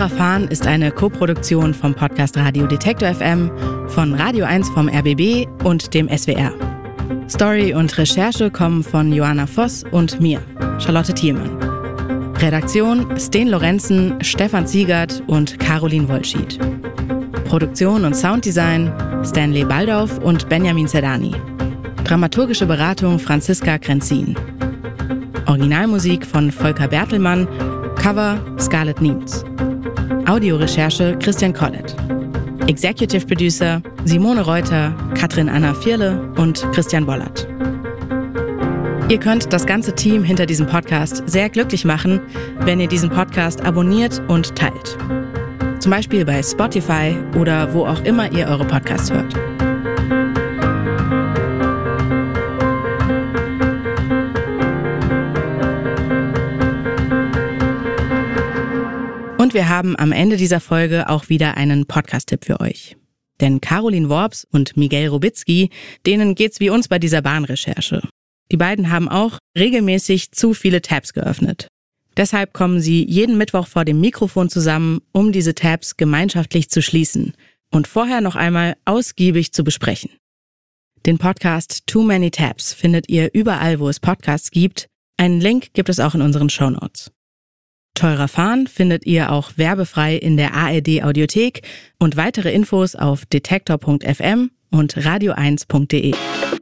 Teurer Fahren ist eine Koproduktion vom Podcast Radio Detektor FM, von Radio 1 vom RBB und dem SWR. Story und Recherche kommen von Joanna Voss und mir, Charlotte Thielmann. Redaktion Sten Lorenzen, Stefan Ziegert und Caroline Wollschied. Produktion und Sounddesign Stanley Baldauf und Benjamin Zerdani. Dramaturgische Beratung Franziska Krenzin. Originalmusik von Volker Bertelmann, Cover Scarlett Niemz. Audiorecherche Christian Collett. Executive Producer Simone Reuter, Katrin Anna Vierle und Christian Bollert. Ihr könnt das ganze Team hinter diesem Podcast sehr glücklich machen, wenn ihr diesen Podcast abonniert und teilt. Zum Beispiel bei Spotify oder wo auch immer ihr eure Podcasts hört. Und wir haben am Ende dieser Folge auch wieder einen Podcast-Tipp für euch. Denn Caroline Worps und Miguel Robitzky, denen geht's wie uns bei dieser Bahnrecherche. Die beiden haben auch regelmäßig zu viele Tabs geöffnet. Deshalb kommen sie jeden Mittwoch vor dem Mikrofon zusammen, um diese Tabs gemeinschaftlich zu schließen und vorher noch einmal ausgiebig zu besprechen. Den Podcast Too Many Tabs findet ihr überall, wo es Podcasts gibt. Einen Link gibt es auch in unseren Shownotes. Teurer Fahren findet ihr auch werbefrei in der ARD Audiothek und weitere Infos auf detektor.fm und radio1.de.